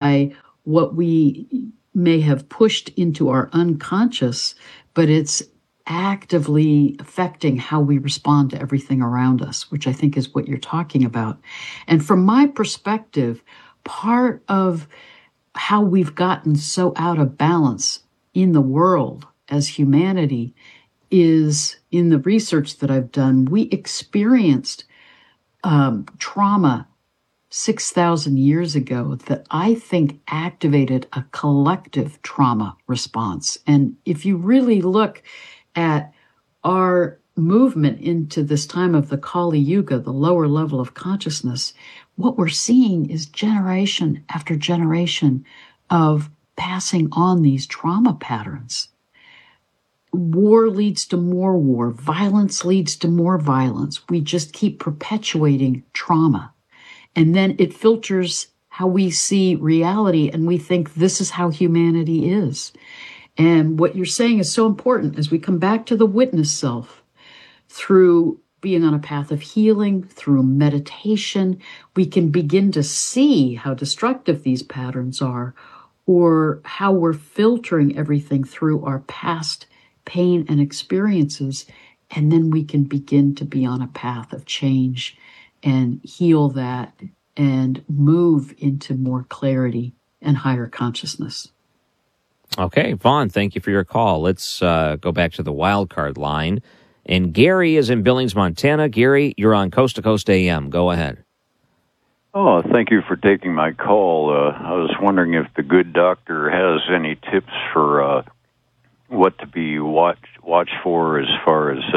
by what we may have pushed into our unconscious, but it's actively affecting how we respond to everything around us, which I think is what you're talking about. And from my perspective, part of how we've gotten so out of balance in the world as humanity is, in the research that I've done, we experienced trauma 6,000 years ago that I think activated a collective trauma response. And if you really look at our movement into this time of the Kali Yuga, the lower level of consciousness, what we're seeing is generation after generation of passing on these trauma patterns. War leads to more war. Violence leads to more violence. We just keep perpetuating trauma. And then it filters how we see reality, and we think this is how humanity is. And what you're saying is so important as we come back to the witness self through being on a path of healing, through meditation, we can begin to see how destructive these patterns are, or how we're filtering everything through our past pain and experiences. And then we can begin to be on a path of change and heal that and move into more clarity and higher consciousness. Okay, Vaughn, thank you for your call. Let's go back to the wild card line. And Gary is in Billings, Montana. Gary, you're on Coast to Coast AM. Go ahead. Oh, thank you for taking my call. I was wondering if the good doctor has any tips for what to be watch for as far as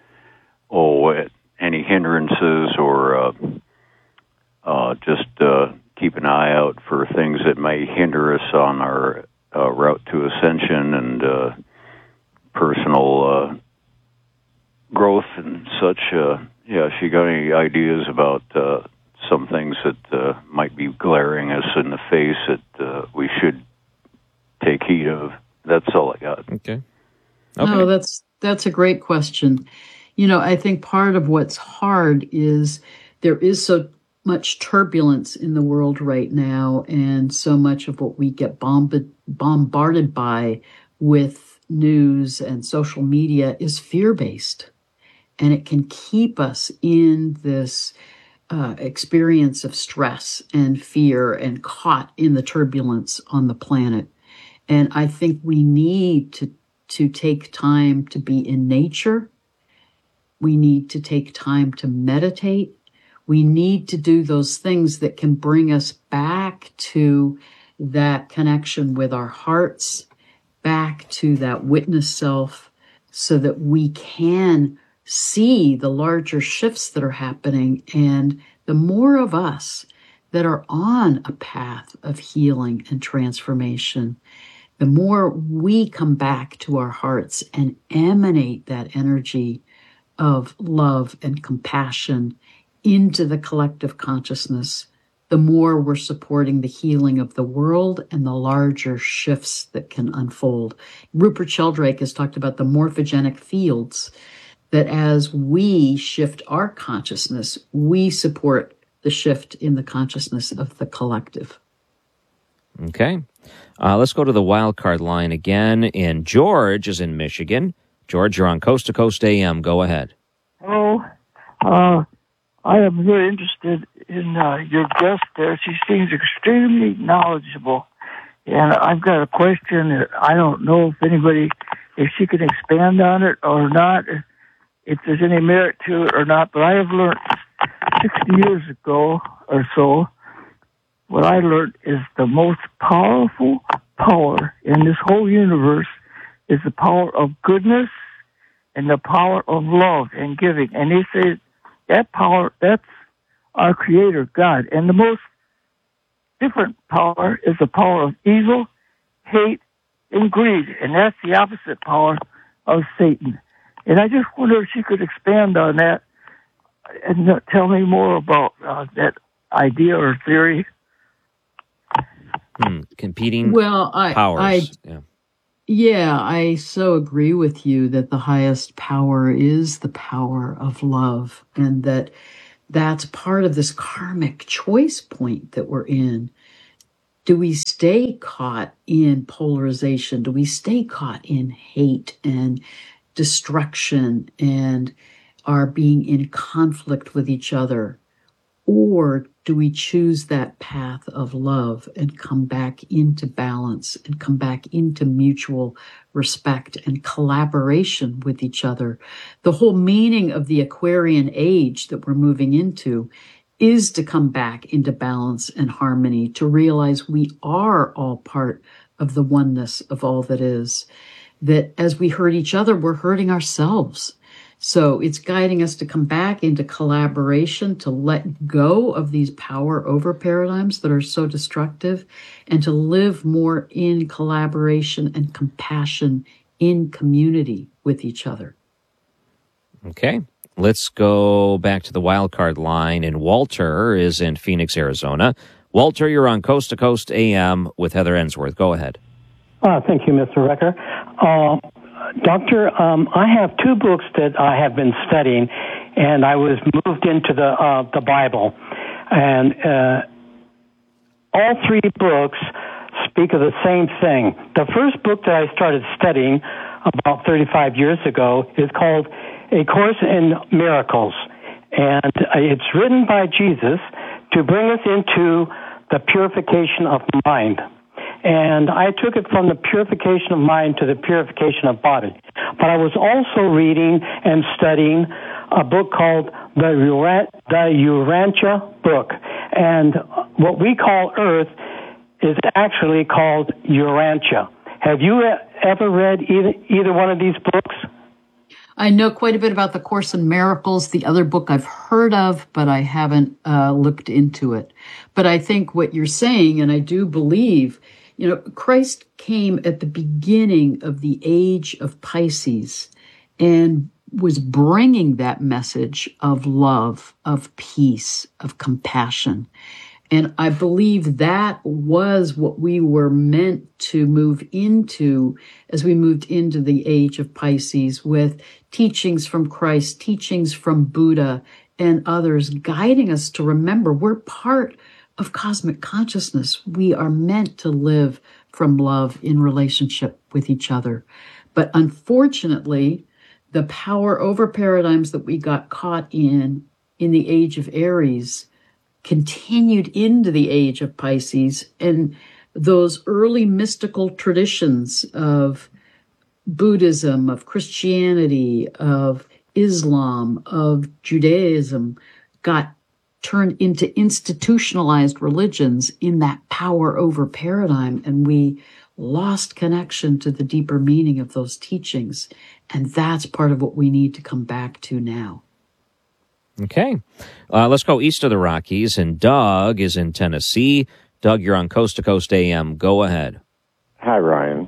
any hindrances, or just keep an eye out for things that may hinder us on our route to ascension and personal growth and such. She got any ideas about some things that might be glaring us in the face that we should take heed of? That's all I got. Okay. No, that's a great question. You know, I think part of what's hard is there is so much turbulence in the world right now, and so much of what we get bombarded by with news and social media is fear-based. And it can keep us in this experience of stress and fear and caught in the turbulence on the planet. And I think we need to take time to be in nature. We need to take time to meditate. We need to do those things that can bring us back to that connection with our hearts, back to that witness self, so that we can see the larger shifts that are happening. And the more of us that are on a path of healing and transformation, the more we come back to our hearts and emanate that energy of love and compassion into the collective consciousness, the more we're supporting the healing of the world and the larger shifts that can unfold. Rupert Sheldrake has talked about the morphogenic fields, that as we shift our consciousness, we support the shift in the consciousness of the collective. Okay. Let's go to the wild card line again. And George is in Michigan. George, you're on Coast to Coast AM. Go ahead. Hello. I am very interested in your guest there. She seems extremely knowledgeable. And I've got a question that I don't know if she can expand on it or not, if there's any merit to it or not. But I have learned 60 years ago or so, what I learned is the most powerful power in this whole universe is the power of goodness and the power of love and giving. And they say that power, that's our Creator, God. And the most different power is the power of evil, hate, and greed. And that's the opposite power of Satan. And I just wonder if she could expand on that and tell me more about that idea or theory. Competing powers. I so agree with you that the highest power is the power of love, and that's part of this karmic choice point that we're in. Do we stay caught in polarization? Do we stay caught in hate and destruction and are being in conflict with each other? Or do we choose that path of love and come back into balance and come back into mutual respect and collaboration with each other? The whole meaning of the Aquarian age that we're moving into is to come back into balance and harmony, to realize we are all part of the oneness of all that is, that as we hurt each other, we're hurting ourselves. So it's guiding us to come back into collaboration, to let go of these power over paradigms that are so destructive, and to live more in collaboration and compassion in community with each other. Okay. Let's go back to the wildcard line. And Walter is in Phoenix, Arizona. Walter, you're on Coast to Coast AM with Heather Ensworth. Go ahead. Thank you, Mr. Recker. Doctor, I have two books that I have been studying, and I was moved into the Bible. And all three books speak of the same thing. The first book that I started studying about 35 years ago is called A Course in Miracles. And it's written by Jesus to bring us into the purification of mind. And I took it from the purification of mind to the purification of body. But I was also reading and studying a book called the Urantia book. And what we call Earth is actually called Urantia. Have you ever read either one of these books? I know quite a bit about the Course in Miracles. The other book I've heard of, but I haven't looked into it. But I think what you're saying, and I do believe, Christ came at the beginning of the age of Pisces and was bringing that message of love, of peace, of compassion. And I believe that was what we were meant to move into as we moved into the age of Pisces, with teachings from Christ, teachings from Buddha and others, guiding us to remember we're part of cosmic consciousness. We are meant to live from love in relationship with each other. But unfortunately, the power over paradigms that we got caught in the age of Aries continued into the age of Pisces, and those early mystical traditions of Buddhism, of Christianity, of Islam, of Judaism got turned into institutionalized religions in that power over paradigm, and we lost connection to the deeper meaning of those teachings. And that's part of what we need to come back to now. Okay. Let's go east of the Rockies, and Doug is in Tennessee. Doug, you're on Coast to Coast AM. Go ahead. Hi, Ryan.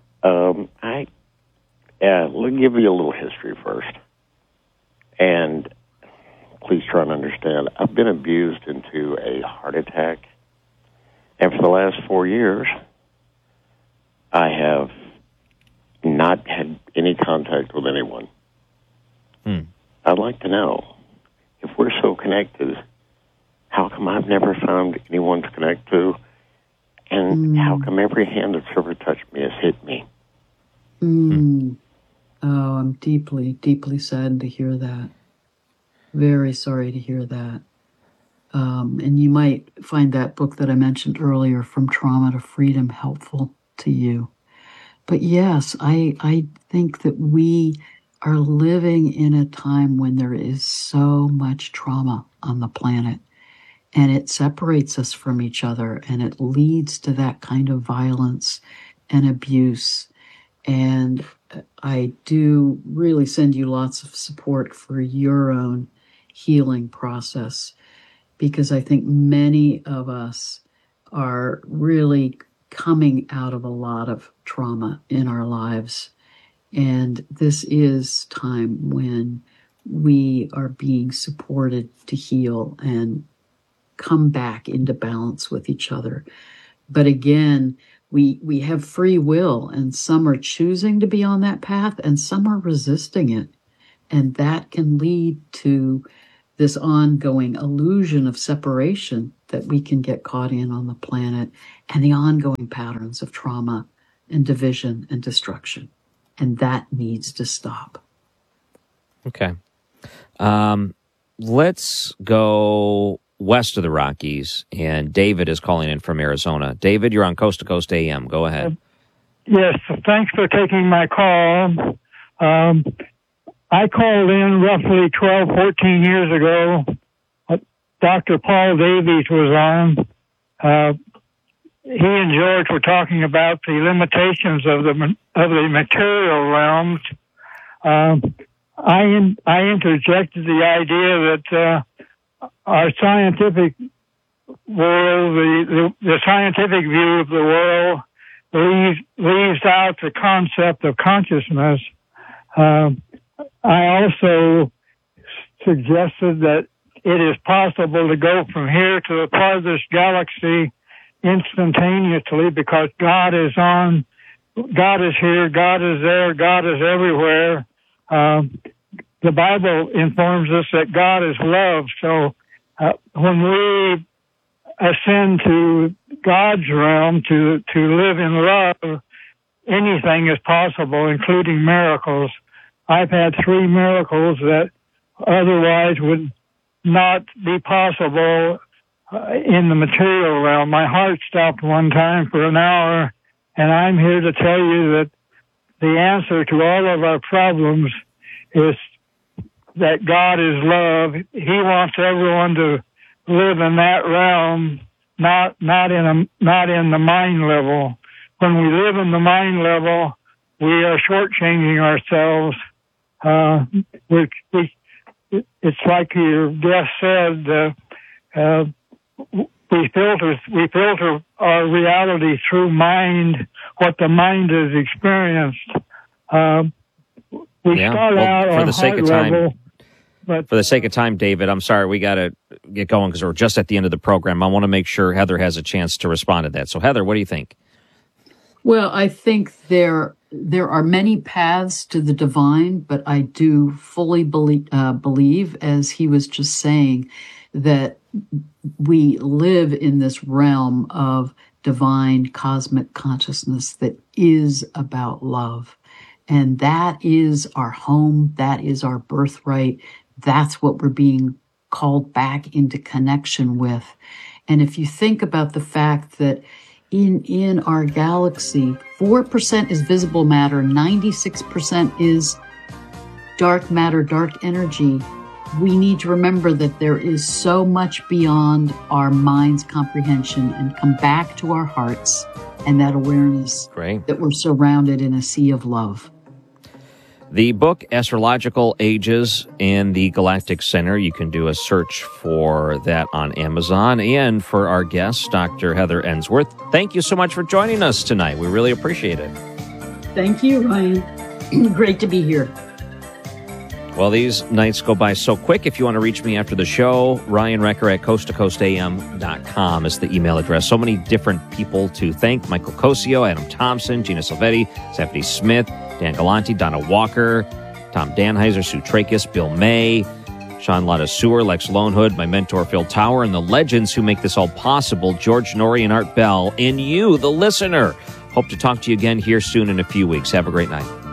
Let me give you a little history first. And please try and understand, I've been abused into a heart attack. And for the last 4 years, I have not had any contact with anyone. I'd like to know, if we're so connected, how come I've never found anyone to connect to? And how come every hand that's ever touched me has hit me? Oh, I'm deeply, deeply saddened to hear that. Very sorry to hear that. And you might find that book that I mentioned earlier, From Trauma to Freedom, helpful to you. But yes, I think that we are living in a time when there is so much trauma on the planet, and it separates us from each other, and it leads to that kind of violence and abuse. And I do really send you lots of support for your own healing process, because I think many of us are really coming out of a lot of trauma in our lives. And this is time when we are being supported to heal and come back into balance with each other. But again, we have free will, and some are choosing to be on that path and some are resisting it. And that can lead to this ongoing illusion of separation that we can get caught in on the planet, and the ongoing patterns of trauma and division and destruction. And that needs to stop. Okay. Let's go west of the Rockies, and David is calling in from Arizona. David, you're on Coast to Coast AM. Go ahead. Yes, thanks for taking my call. I called in roughly 12, 14 years ago. Dr. Paul Davies was on. He and George were talking about the limitations of the material realms. I interjected the idea that our scientific world, the scientific view of the world, leaves out the concept of consciousness. I also suggested that it is possible to go from here to the farthest galaxy instantaneously because God is here, God is there, God is everywhere. The Bible informs us that God is love. So when we ascend to God's realm to live in love, anything is possible, including miracles. I've had 3 miracles that otherwise would not be possible in the material realm. My heart stopped one time for an hour, and I'm here to tell you that the answer to all of our problems is that God is love. He wants everyone to live in that realm, not in the mind level. When we live in the mind level, we are shortchanging ourselves. It's like your guest said. We filter our reality through mind, what the mind has experienced. We start out on heart level. But for the sake of time, David, I'm sorry, we got to get going because we're just at the end of the program. I want to make sure Heather has a chance to respond to that. So, Heather, what do you think? Well, I think there are many paths to the divine, but I do fully believe, as he was just saying, that we live in this realm of divine cosmic consciousness that is about love. And that is our home. That is our birthright. That's what we're being called back into connection with. And if you think about the fact that in our galaxy, 4% is visible matter, 96% is dark matter, dark energy, we need to remember that there is so much beyond our mind's comprehension and come back to our hearts and that awareness that we're surrounded in a sea of love. The book, Astrological Ages and the Galactic Center, you can do a search for that on Amazon. And for our guest, Dr. Heather Ensworth, thank you so much for joining us tonight. We really appreciate it. Thank you, Ryan. Great to be here. Well, these nights go by so quick. If you want to reach me after the show, Ryan Recker at coasttocoastam.com is the email address. So many different people to thank. Michael Cosio, Adam Thompson, Gina Silvetti, Stephanie Smith, Dan Galanti, Donna Walker, Tom Danheiser, Sue Trachis, Bill May, Sean Lotta Sewer, Lex Lonehood, my mentor Phil Tower, and the legends who make this all possible, George Norrie and Art Bell, and you, the listener. Hope to talk to you again here soon in a few weeks. Have a great night.